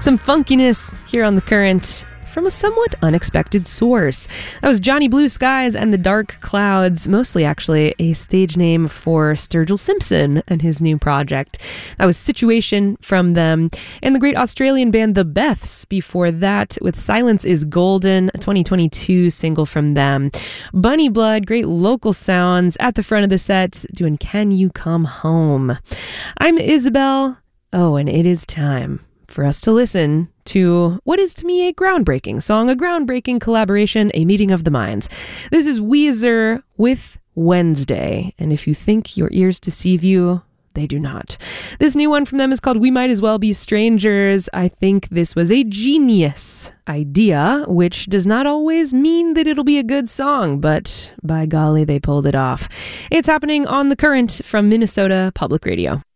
Some funkiness here on The Current from a somewhat unexpected source. That was Johnny Blue Skies and the Dark Clouds, mostly actually a stage name for Sturgill Simpson and his new project. That was Situation from them. And the great Australian band The Beths before that with Silence is Golden, a 2022 single from them. Bunny Blood, great local sounds at the front of the set, doing Can You Come Home? I'm Isabel. Oh, and it is time for us to listen to what is to me a groundbreaking song, a groundbreaking collaboration, a meeting of the minds. This is Weezer with Wednesday, and if you think your ears deceive you, they do not. This new one from them is called We Might As Well Be Strangers. I think this was a genius idea, which does not always mean that it'll be a good song, but by golly, they pulled it off. It's happening on The Current from Minnesota Public Radio.